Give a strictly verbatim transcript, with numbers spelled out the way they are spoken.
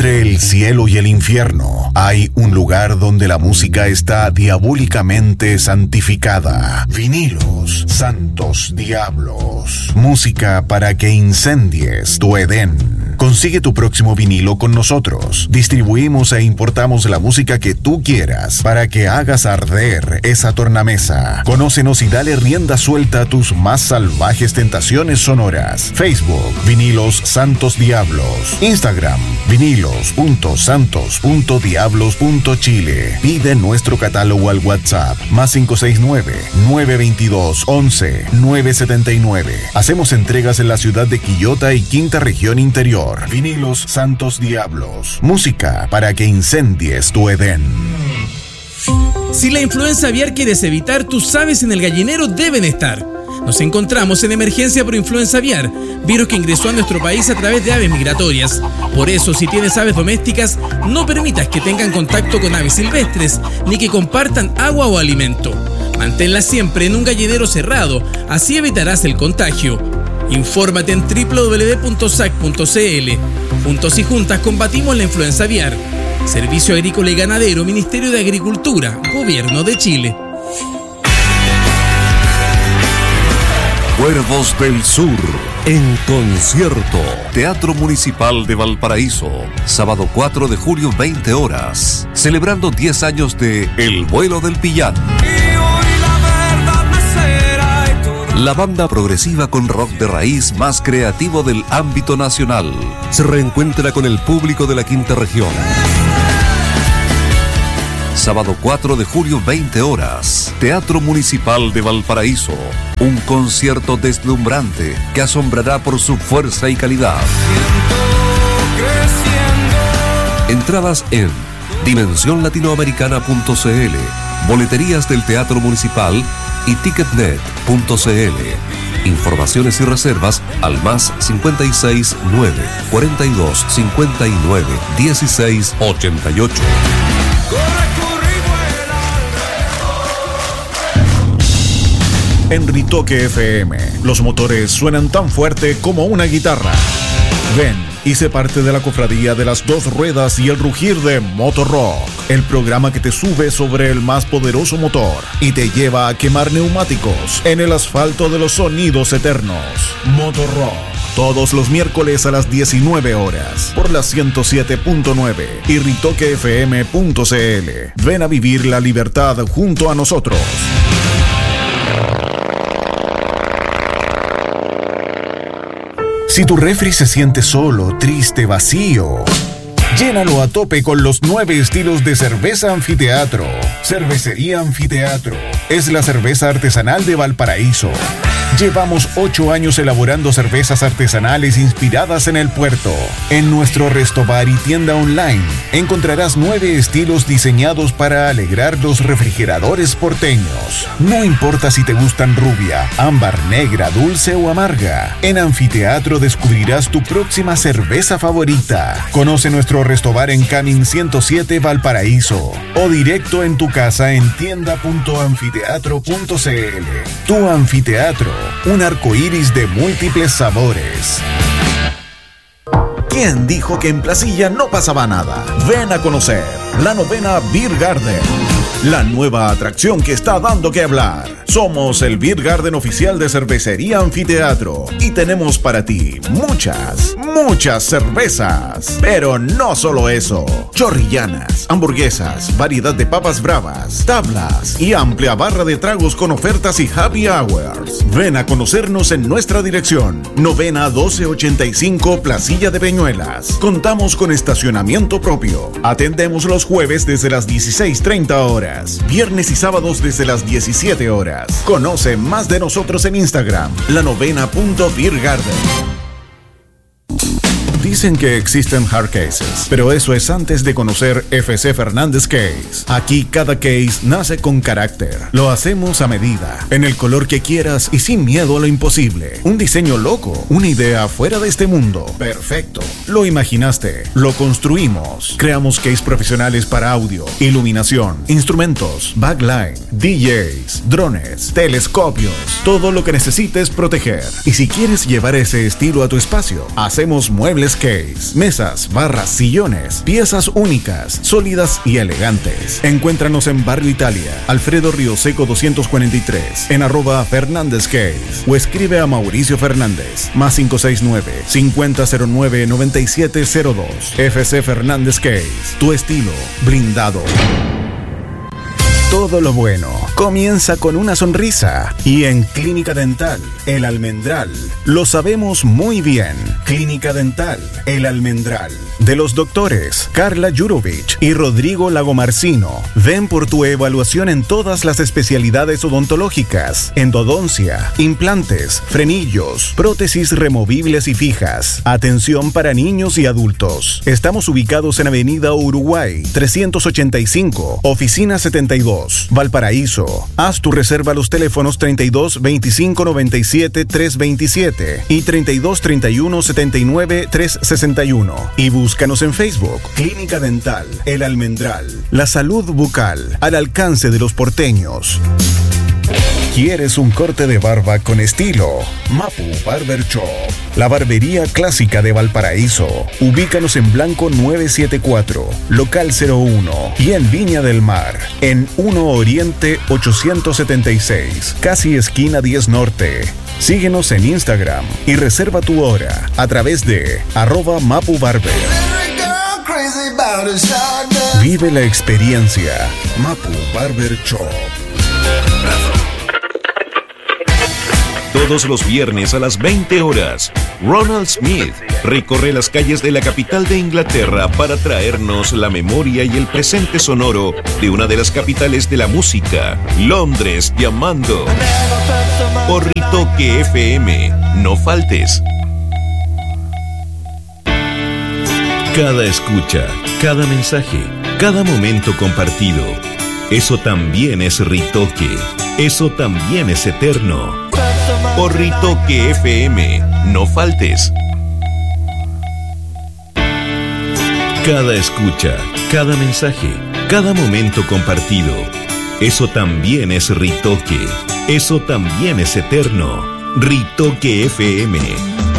Entre el cielo y el infierno hay un lugar donde la música está diabólicamente santificada. Vinilos, santos diablos. Música para que incendies tu Edén. Consigue tu próximo vinilo con nosotros. Distribuimos e importamos la música que tú quieras para que hagas arder esa tornamesa. Conócenos y dale rienda suelta a tus más salvajes tentaciones sonoras. Facebook, Vinilos Santos Diablos. Instagram, vinilos punto santos punto diablos punto chile. Pide nuestro catálogo al WhatsApp más cinco seis nueve, nueve dos dos, once, nueve siete nueve. Hacemos entregas en la ciudad de Quillota y Quinta Región Interior. Vinilos Santos Diablos. Música para que incendies tu Edén. Si la influenza aviar quieres evitar, tus aves en el gallinero deben estar. Nos encontramos en emergencia por influenza aviar, virus que ingresó a nuestro país a través de aves migratorias. Por eso, si tienes aves domésticas, no permitas que tengan contacto con aves silvestres, ni que compartan agua o alimento. Manténlas siempre en un gallinero cerrado, así evitarás el contagio. Infórmate en doble u doble u doble u punto s a c punto c l. Juntos y juntas combatimos la influenza aviar. Servicio Agrícola y Ganadero, Ministerio de Agricultura, Gobierno de Chile. Cuervos del Sur, en concierto. Teatro Municipal de Valparaíso, sábado cuatro de julio, veinte horas. Celebrando diez años de El Vuelo del Pillán. La banda progresiva con rock de raíz más creativo del ámbito nacional se reencuentra con el público de la Quinta Región. Sábado cuatro de julio, veinte horas. Teatro Municipal de Valparaíso. Un concierto deslumbrante que asombrará por su fuerza y calidad. Entradas en dimensión latinoamericana punto c l, boleterías del Teatro Municipal y ticketnet punto c l. Informaciones y reservas al más cincuenta y seis, nueve, cuarenta y dos, cincuenta y nueve, dieciséis, ochenta y ocho. En Ritoque F M, los motores suenan tan fuerte como una guitarra. Ven y sé parte de la cofradía de las dos ruedas y el rugir de Motorrock, el programa que te sube sobre el más poderoso motor y te lleva a quemar neumáticos en el asfalto de los sonidos eternos. Motorrock, todos los miércoles a las diecinueve horas, por la ciento siete punto nueve y ritoque f m punto c l. Ven a vivir la libertad junto a nosotros. Si tu refri se siente solo, triste, vacío, llénalo a tope con los nueve estilos de cerveza Anfiteatro. Cervecería Anfiteatro es la cerveza artesanal de Valparaíso. Llevamos ocho años elaborando cervezas artesanales inspiradas en el puerto. En nuestro resto bar y tienda online encontrarás nueve estilos diseñados para alegrar los refrigeradores porteños. No importa si te gustan rubia, ámbar, negra, dulce o amarga. En Anfiteatro descubrirás tu próxima cerveza favorita. Conoce nuestro resto bar en Camin ciento siete Valparaíso o directo en tu casa en tienda punto anfiteatro punto c l. Tu Anfiteatro. Un arco iris de múltiples sabores. ¿Quién dijo que en Placilla no pasaba nada? Ven a conocer la novena Beer Garden, la nueva atracción que está dando que hablar. Somos el Beer Garden oficial de Cervecería Anfiteatro y tenemos para ti muchas, muchas cervezas. Pero no solo eso. Chorrillanas, hamburguesas, variedad de papas bravas, tablas y amplia barra de tragos con ofertas y happy hours. Ven a conocernos en nuestra dirección. Novena doce ochenta y cinco Placilla de Peñuelas. Contamos con estacionamiento propio. Atendemos los jueves desde las dieciséis treinta horas. Viernes y sábados desde las diecisiete horas. Conoce más de nosotros en Instagram, la novena punto beer garden. Dicen que existen hard cases, pero eso es antes de conocer F C Fernández Case. Aquí cada case nace con carácter. Lo hacemos a medida, en el color que quieras y sin miedo a lo imposible. Un diseño loco, una idea fuera de este mundo. Perfecto. Lo imaginaste, lo construimos. Creamos case profesionales para audio, iluminación, instrumentos, backline, D Js, drones, telescopios, todo lo que necesites proteger. Y si quieres llevar ese estilo a tu espacio, hacemos muebles Fernández Case. Mesas, barras, sillones, piezas únicas, sólidas y elegantes. Encuéntranos en Barrio Italia, Alfredo Río Seco doscientos cuarenta y tres, en arroba Fernández Case, o escribe a Mauricio Fernández, más cinco seis nueve, cincuenta cero nueve, noventa y siete cero dos. F C Fernández Case, tu estilo blindado. Todo lo bueno comienza con una sonrisa, y en Clínica Dental El Almendral lo sabemos muy bien. Clínica Dental El Almendral, de los doctores Carla Jurovich y Rodrigo Lagomarcino. Ven por tu evaluación en todas las especialidades odontológicas: endodoncia, implantes, frenillos, prótesis removibles y fijas. Atención para niños y adultos. Estamos ubicados en Avenida Uruguay trescientos ochenta y cinco, Oficina setenta y dos, Valparaíso. Haz tu reserva a los teléfonos treinta y dos, veinticinco, noventa y siete, trescientos veintisiete y treinta y dos, treinta y uno, setenta y nueve, trescientos sesenta y uno. Y búscanos en Facebook. Clínica Dental El Almendral. La salud bucal al alcance de los porteños. ¿Quieres un corte de barba con estilo? Mapu Barber Shop, la barbería clásica de Valparaíso. Ubícanos en Blanco novecientos setenta y cuatro, local cero uno, y en Viña del Mar, en uno Oriente ochocientos setenta y seis, casi esquina diez Norte. Síguenos en Instagram y reserva tu hora a través de arroba Mapu Barber. Vive la experiencia. Mapu Barber Shop. Todos los viernes a las veinte horas, Ronald Smith recorre las calles de la capital de Inglaterra para traernos la memoria y el presente sonoro de una de las capitales de la música, Londres llamando. Por Ritoque F M, no faltes. Cada escucha, cada mensaje, cada momento compartido, eso también es Ritoque, eso también es eterno. Por Ritoque F M, no faltes. Cada escucha, cada mensaje, cada momento compartido, eso también es Ritoque, eso también es eterno. Ritoque F M.